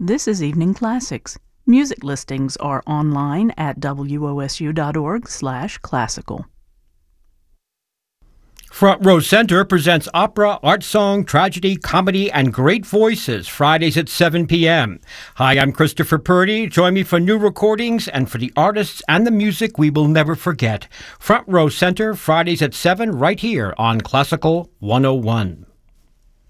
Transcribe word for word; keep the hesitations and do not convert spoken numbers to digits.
This is Evening Classics. Music listings are online at wosu.org slash classical. Front Row Center presents opera, art song, tragedy, comedy, and great voices Fridays at seven p.m. Hi, I'm Christopher Purdy. Join me for new recordings and for the artists and the music we will never forget. Front Row Center, Fridays at seven, right here on Classical one oh one.